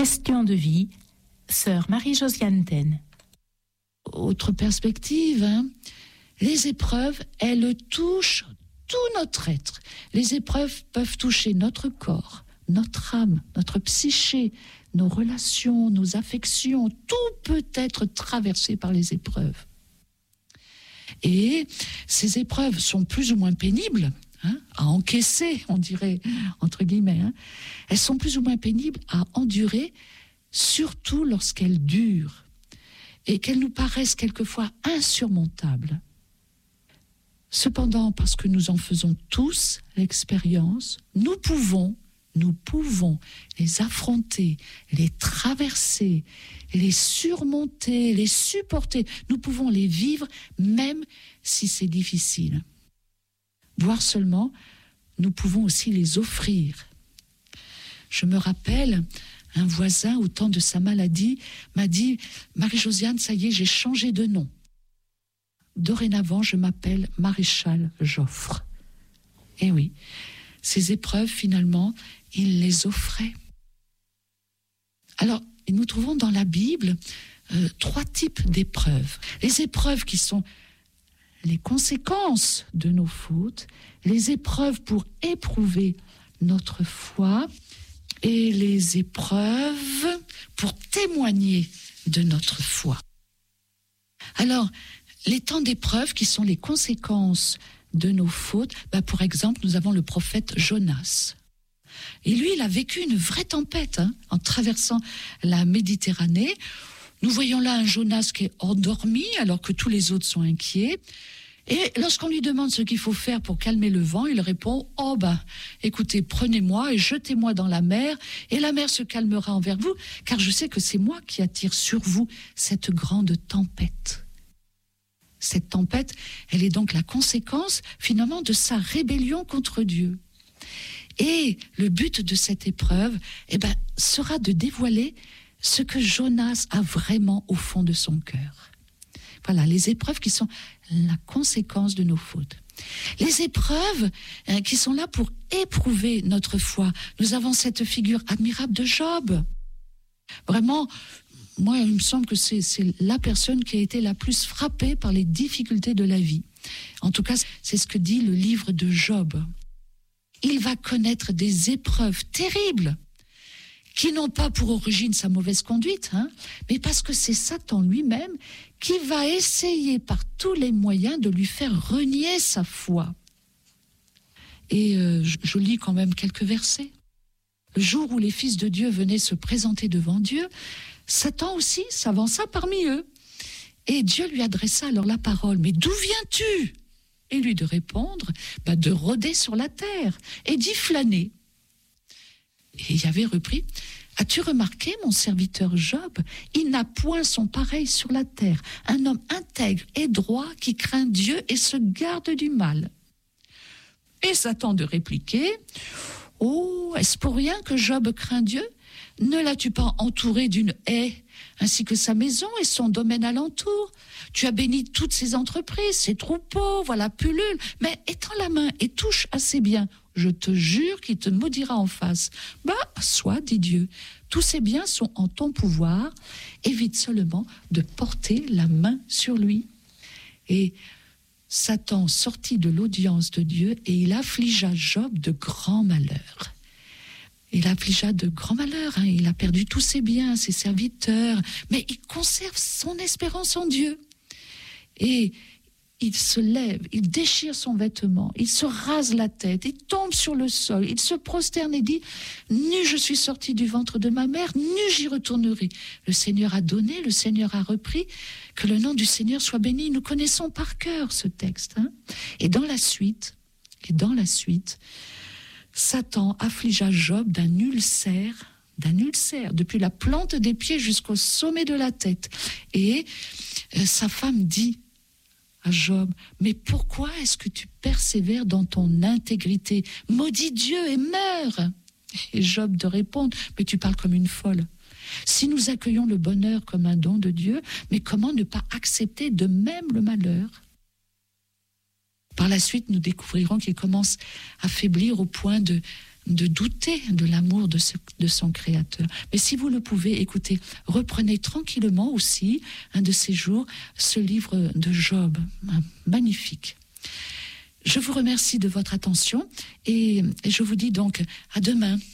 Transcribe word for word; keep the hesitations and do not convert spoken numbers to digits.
Question de vie, sœur Marie-Josiane Ten. Autre perspective, hein, les épreuves, elles touchent tout notre être. Les épreuves peuvent toucher notre corps, notre âme, notre psyché, nos relations, nos affections. Tout peut être traversé par les épreuves. Et ces épreuves sont plus ou moins pénibles, hein, à encaisser, on dirait, entre guillemets. Hein. Elles sont plus ou moins pénibles à endurer, surtout lorsqu'elles durent et qu'elles nous paraissent quelquefois insurmontables. Cependant, parce que nous en faisons tous l'expérience, nous pouvons, nous pouvons les affronter, les traverser, les surmonter, les supporter. Nous pouvons les vivre même si c'est difficile. Voire seulement, nous pouvons aussi les offrir. Je me rappelle, un voisin, au temps de sa maladie, m'a dit « Marie-Josiane, ça y est, j'ai changé de nom. Dorénavant, je m'appelle Maréchal Joffre. » Eh oui, ces épreuves, finalement, il les offrait. Alors, nous trouvons dans la Bible euh, trois types d'épreuves. Les épreuves qui sont les conséquences de nos fautes, les épreuves pour éprouver notre foi et les épreuves pour témoigner de notre foi. Alors, les temps d'épreuve qui sont les conséquences de nos fautes, bah pour exemple, nous avons le prophète Jonas. Et lui, il a vécu une vraie tempête hein, en traversant la Méditerranée. Nous voyons là un Jonas qui est endormi alors que tous les autres sont inquiets. Et lorsqu'on lui demande ce qu'il faut faire pour calmer le vent, il répond « Oh ben, écoutez, prenez-moi et jetez-moi dans la mer, et la mer se calmera envers vous, car je sais que c'est moi qui attire sur vous cette grande tempête. » Cette tempête, elle est donc la conséquence, finalement, de sa rébellion contre Dieu. Et le but de cette épreuve, eh ben, sera de dévoiler ce que Jonas a vraiment au fond de son cœur. Voilà, les épreuves qui sont la conséquence de nos fautes. Les épreuves hein, qui sont là pour éprouver notre foi. Nous avons cette figure admirable de Job. Vraiment, moi, il me semble que c'est, c'est la personne qui a été la plus frappée par les difficultés de la vie. En tout cas, c'est ce que dit le livre de Job. Il va connaître des épreuves terribles qui n'ont pas pour origine sa mauvaise conduite, hein, mais parce que c'est Satan lui-même qui va essayer par tous les moyens de lui faire renier sa foi. Et euh, je, je lis quand même quelques versets. Le jour où les fils de Dieu venaient se présenter devant Dieu, Satan aussi s'avança parmi eux. Et Dieu lui adressa alors la parole. « Mais d'où viens-tu » Et lui de répondre, bah, de rôder sur la terre et d'y flâner. Et Yahvé reprit, « As-tu remarqué, mon serviteur Job, il n'a point son pareil sur la terre, un homme intègre et droit qui craint Dieu et se garde du mal. » Et Satan de répliquer, « Oh, est-ce pour rien que Job craint Dieu ? Ne l'as-tu pas entouré d'une haie, ainsi que sa maison et son domaine alentour ? Tu as béni toutes ses entreprises, ses troupeaux, voilà pullule, mais étends la main et touche à ses biens. Je te jure qu'il te maudira en face. Bah, soit, dit Dieu, tous ces biens sont en ton pouvoir, évite seulement de porter la main sur lui. » Et Satan sortit de l'audience de Dieu et il affligea Job de grands malheurs. Il affligea de grands malheurs, hein. Il a perdu tous ses biens, ses serviteurs, mais il conserve son espérance en Dieu. Et il se lève, il déchire son vêtement, il se rase la tête, il tombe sur le sol, il se prosterne et dit « Nu je suis sorti du ventre de ma mère, nu j'y retournerai. » Le Seigneur a donné, le Seigneur a repris, que le nom du Seigneur soit béni. Nous connaissons par cœur ce texte. Hein. Et dans la suite, et dans la suite, Satan affligea Job d'un ulcère, d'un ulcère, depuis la plante des pieds jusqu'au sommet de la tête. Et euh, sa femme dit à Job, « Mais pourquoi est-ce que tu persévères dans ton intégrité ? Maudis Dieu et meurs !» Et Job de répondre, « Mais tu parles comme une folle. Si nous accueillons le bonheur comme un don de Dieu, mais comment ne pas accepter de même le malheur ? » Par la suite, nous découvrirons qu'il commence à faiblir au point de, de douter de l'amour de, ce, de son Créateur. Mais si vous le pouvez, écoutez, reprenez tranquillement aussi, un de ces jours, ce livre de Job, magnifique. Je vous remercie de votre attention et je vous dis donc à demain.